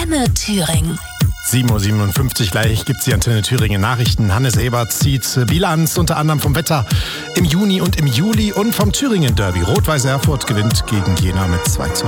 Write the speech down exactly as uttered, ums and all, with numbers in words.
Antenne Thüringen. sieben Uhr siebenundfünfzig gleich gibt es die Antenne Thüringen Nachrichten. Hannes Ebert zieht Bilanz unter anderem vom Wetter im Juni und im Juli und vom Thüringen Derby. Rot-Weiß Erfurt gewinnt gegen Jena mit zwei zu eins.